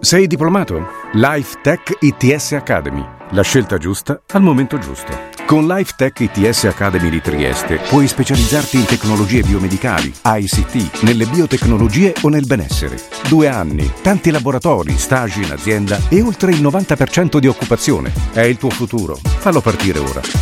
Sei diplomato? Life Tech ITS Academy. La scelta giusta al momento giusto. Con Life Tech ITS Academy di Trieste puoi specializzarti in tecnologie biomedicali, ICT, nelle biotecnologie o nel benessere. 2 anni, tanti laboratori, stage in azienda e oltre il 90% di occupazione. È il tuo futuro. Fallo partire ora.